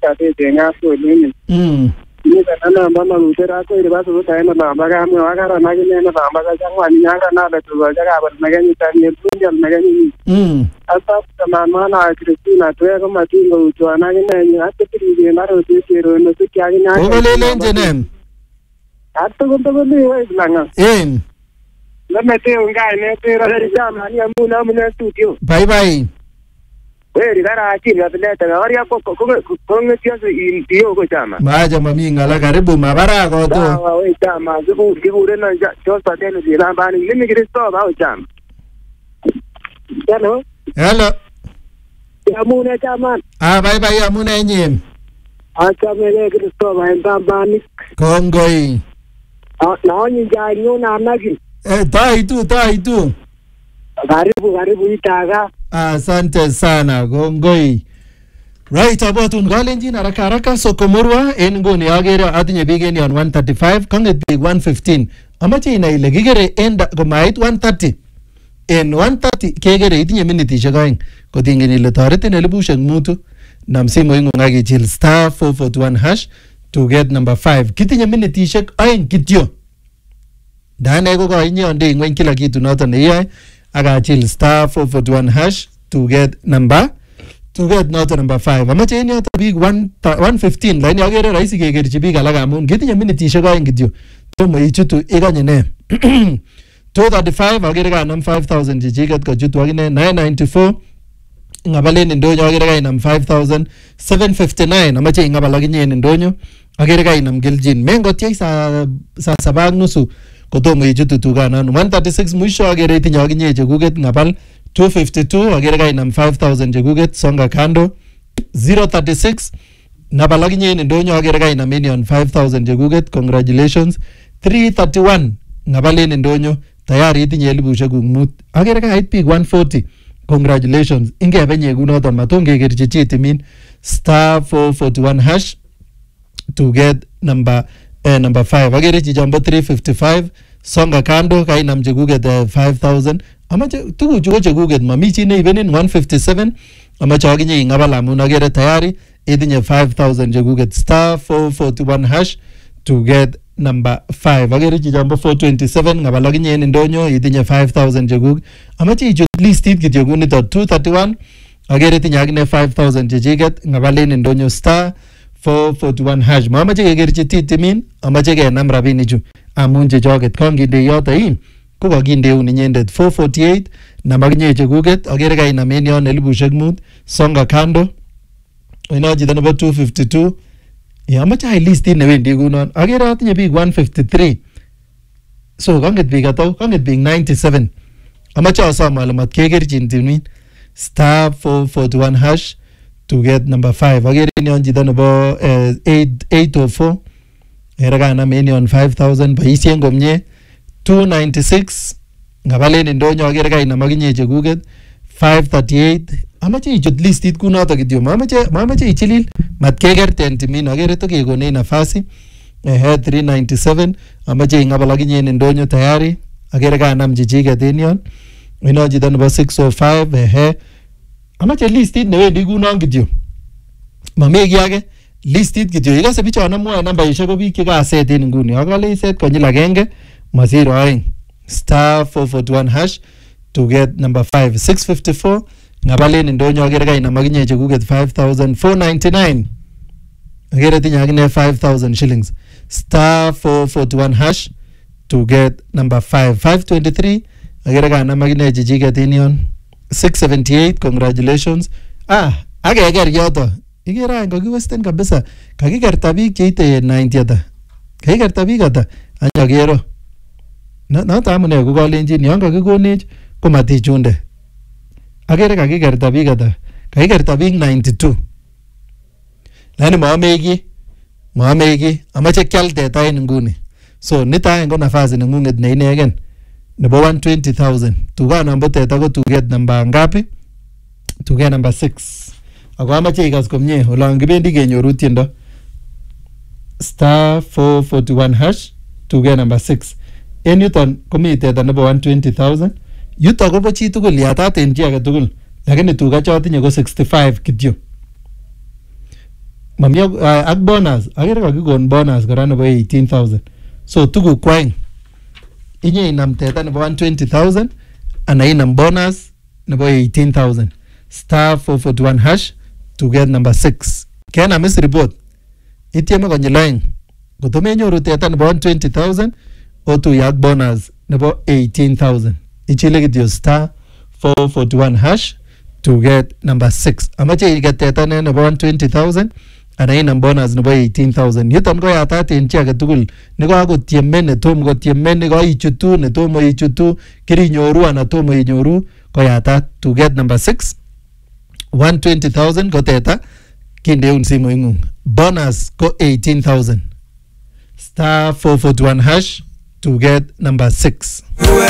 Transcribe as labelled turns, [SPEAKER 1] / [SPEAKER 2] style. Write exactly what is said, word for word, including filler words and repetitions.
[SPEAKER 1] ng'omnotet en kapkolenjin.
[SPEAKER 2] Mm.
[SPEAKER 1] Miten namba makutera ko ile basu utaenda namba kamwe wakara na kine na namba ka changwa ni nyanga na da tuwa jaga ba na ganyi tani tunja na ganyi.
[SPEAKER 2] Mm.
[SPEAKER 1] Asa kama mana Christina to ya kama tingo utwa na kine ni hata tiri na ro tiro no tu kya ni.
[SPEAKER 2] Ogolenje nem.
[SPEAKER 1] Hatta ko to ni wa ilanga.
[SPEAKER 2] En.
[SPEAKER 1] Na mete unga ne tira ri jama ni amuna amuna studio.
[SPEAKER 2] Bye bye.
[SPEAKER 1] Wewe gara achini atleta ngawaria ko ko ko ngetiazo indio ko chama.
[SPEAKER 2] Maja mami ngala karibu mabara ko to.
[SPEAKER 1] Sawa wewe chama zibu kibure na chosa tena dilamba ni mimi Kristo ba chama. Hello.
[SPEAKER 2] Hello.
[SPEAKER 1] Amuna chama.
[SPEAKER 2] Ah bye bye amuna nyem.
[SPEAKER 1] Acha mele Kristo ba ndamba ni.
[SPEAKER 2] Kongoi.
[SPEAKER 1] Ah naoni janyo na nagi.
[SPEAKER 2] Eh tai tu tai tu.
[SPEAKER 1] Karibu karibu itaga.
[SPEAKER 2] Asante sana kongoi. Right about ungalenjin haraka haraka sokomurwa en ngoni agere atinye big en yon one thirty-five kanget big one fifteen amache ina ile kigere enda komait one thirty en one thirty kegere itinye minitishek aeng kotingin ile toretin elibushek mutu nam simoit ng'ung akichil star four forty-one hash to get number five kitinye minitishek aeng kityo ndane ko koinyonde ng'weny kila kitu noton neiyoe akachil star four forty-one hash to get number to get noto number five. Amache en yoto big one fifteen lakini agere rahisi kekerchi big alak amun kitinye minitishek aeng kityo tomo ichutu ikanye ne. two thirty-five agere kanam five thousand chichiket kochutu akine. Nine ninety-four ngabalen indonyo agere kainam five thousand. Seven fifty-nine amache ingabal akinye en indonyo agere kainam keljin mengotyai sa sa sabak nusu kotomo ichutu tukanon. One thirty-six mwisho agere itinye akinye chekuket ngabal. Two fifty-two agere kainam five thousand chekuket songa kando. Zero thirty-six nabal akinye en indonyo agere kainam en five thousand chekuket congratulations. Three thirty-one ngabal en indonyo tayari itinye elibushek kuk mut agere kait big one forty congratulations ingebenye kunoton matongekerchi chi timin star four forty-one hash to get number eh, number five agere chichombo three fifty-five songa kando kainam chekuket uh, five thousand amache tukuchu ko chekuket mami chi neibenin one fifty-seven amache akinye ingabal amun agere tayari itinye five thousand chekuket star four forty-one hash to get number five agere chichombo four twenty-seven ngabal akinye en indonyo itinye five thousand chekuk amache ichut listit kityo kunito two thirty-one agere itinye akine five thousand chechiket ngabal en indonyo star four forty-one hash mamache kekerchi titimin amache kenam rabinichu amun chechoket konginde yoto in ko kakindeun inyendet four forty-eight namakinye chekuket agere kainam en yon elibushek mut songa kando ino chito nebo two fifty-two ya amache ai listit newendi kunon agere atinye big one fifty-three so kanget big atau kanget big ninety-seven amache asom ale matkekerchin timin star four forty-one hash to get number five agere en yon chito nebo eight oh four era kanam en yon five thousand boisien komye. Two ninety-six ngabalen indonyo agere kainam akinye chekuket five thirty-eight amache ichut listit kunoto kityo mamache mamache ichilil matkekerten timin agere to kekonei nafasi eh three ninety-seven amache ingabal akinye en indonyo tayari agere kanam chichiket en yon ino chito nebo six oh five eh amache listit newendi kunon kityo mami kiy age listit kityo ikase bichon amwoe nambaishek ko biik chekaset en nguni akale iset konyil agenge masiro aeng star four forty-one hash to get number five. Six fifty-four ngabalen indonyo agere kainam akinye chekuket five thousand. Four ninety-nine agere tinye akine five thousand shillings star four forty-one hash to get number five. Five twenty-three agere kanam akine chichiket en yon. Six seventy-eight congratulations. Ah akeker yoto ikere any kakiwesten kabisa kakikerta biik cheite ninety ata kakikerta biik ata anyakero noto amune kokalenjin yon kakikonech komatichunde agere kakikerta biik ata kakikerta biik ninety-two lakini maame ki maame ki amache kyal teta en nguni so nito any ko nafasi neng'ung'et ne inegen nebo one twenty thousand tukanombo teta ko tuket namba ngapi tuket namba six ako amache ikas komye olon kibendi kenyoru tiendo star four forty-one hash tuket namba six en yuton komi teta nebo one twenty thousand yuto kobo chi tugul yatat en chi age tugul lakini tuga chotinye ko sixty-five kityo Mami uh, ak bonus agere kakikon bonus kora nebo eighteen thousand. So tuguk kwaeng inye inam teta nebo one hundred twenty thousand ana inam bonus nebo eighteen thousand. Star four forty-one hash to get number six. Kena miss report. Itieme konyil aeng. Koto menyoru teta nebo one hundred twenty thousand otu yak bonus nebo eighteen thousand. Ichile kityo star four forty-one hash to get number six. Amache iget teta ne nebo one hundred twenty thousand ana inam bonus nebo eighteen thousand. Yuton ko yatat en chi age tugul ne kakotieme ne tom kotieme ne kaichutu ne tomo ichutu kirinyoru ana tomo inyoru ko yatat to get number six. one hundred twenty thousand ko teta kindeun simo ingung. Bonus ko eighteen thousand. Star four forty-one hash to get number six.